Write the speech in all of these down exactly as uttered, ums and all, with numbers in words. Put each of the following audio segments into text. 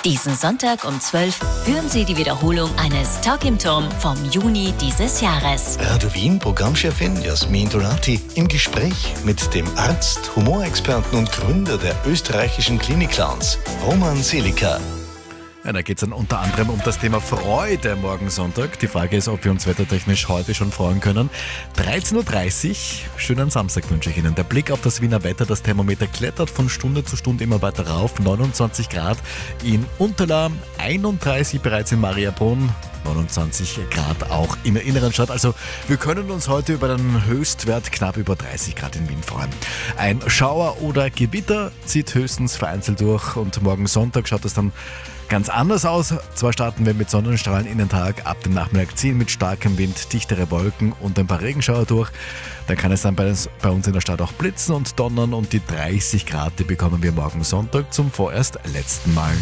Diesen Sonntag um zwölf hören Sie die Wiederholung eines Talk im Turm vom Juni dieses Jahres. Radio Wien Programmchefin Jasmin Donati im Gespräch mit dem Arzt, Humorexperten und Gründer der österreichischen Klinik-Clowns, Roman Seliker. Ja, da geht es dann unter anderem um das Thema Freude morgen Sonntag. Die Frage ist, ob wir uns wettertechnisch heute schon freuen können. dreizehn Uhr dreißig, schönen Samstag wünsche ich Ihnen. Der Blick auf das Wiener Wetter, das Thermometer klettert von Stunde zu Stunde immer weiter rauf. neunundzwanzig Grad in Unterla, einunddreißig bereits in Mariabrunn, neunundzwanzig Grad auch in der inneren Stadt. Also wir können uns heute über den Höchstwert knapp über dreißig Grad in Wien freuen. Ein Schauer oder Gewitter zieht höchstens vereinzelt durch und morgen Sonntag schaut es dann ganz anders aus. Zwar starten wir mit Sonnenstrahlen in den Tag, ab dem Nachmittag ziehen mit starkem Wind dichtere Wolken und ein paar Regenschauer durch. Dann kann es dann bei uns in der Stadt auch blitzen und donnern und die dreißig Grad, die bekommen wir morgen Sonntag zum vorerst letzten Mal.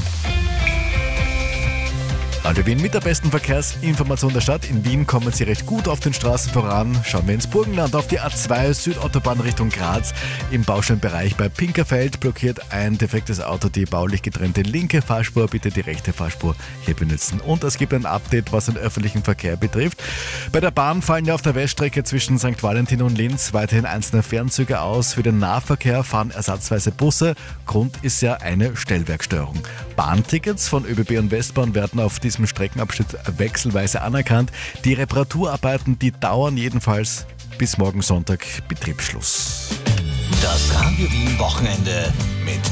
Radio Wien mit der besten Verkehrsinformation der Stadt. In Wien kommen Sie recht gut auf den Straßen voran. Schauen wir ins Burgenland auf die A zwei Südautobahn Richtung Graz. Im Baustellenbereich bei Pinkerfeld blockiert ein defektes Auto die baulich getrennte linke Fahrspur. Bitte die rechte Fahrspur hier benutzen. Und es gibt ein Update, was den öffentlichen Verkehr betrifft. Bei der Bahn fallen ja auf der Weststrecke zwischen Sankt Valentin und Linz weiterhin einzelne Fernzüge aus. Für den Nahverkehr fahren ersatzweise Busse. Grund ist ja eine Stellwerkstörung. Bahntickets von ÖBB und Westbahn werden auf diesem Streckenabschnitt wechselweise anerkannt. Die Reparaturarbeiten, die dauern jedenfalls bis morgen Sonntag Betriebsschluss. Das Radio Wien Wochenende mit